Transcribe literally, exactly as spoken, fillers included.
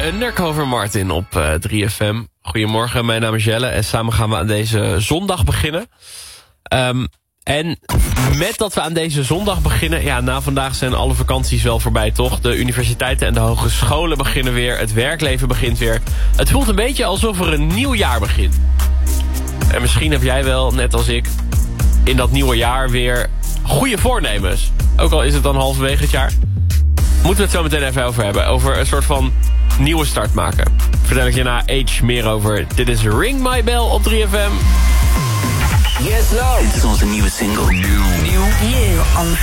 Undercover Martin op uh, drie F M. Goedemorgen, mijn naam is Jelle en samen gaan we aan deze zondag beginnen. Um, en met dat we aan deze zondag beginnen... ja, na vandaag zijn alle vakanties wel voorbij, toch? De universiteiten en de hogescholen beginnen weer. Het werkleven begint weer. Het voelt een beetje alsof er een nieuw jaar begint. En misschien heb jij wel, net als ik... in dat nieuwe jaar weer goede voornemens. Ook al is het dan halverwege het jaar. Moeten we het zo meteen even over hebben. Over een soort van nieuwe start maken. Vertel ik je na Age meer over. Dit is Ring My Bell op drie F M. Yes, no. Dit is onze nieuwe single. Nieuw. Nieuw. New on